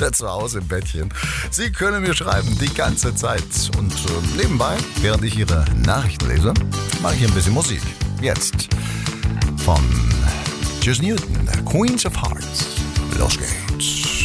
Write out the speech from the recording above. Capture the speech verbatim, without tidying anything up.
oder zu Hause im Bettchen. Sie können mir schreiben, die ganze Zeit. Und äh, nebenbei, während ich Ihre Nachrichten lese, mache ich ein bisschen Musik. Jetzt von Jess Newton, Queens of Hearts. Los geht's.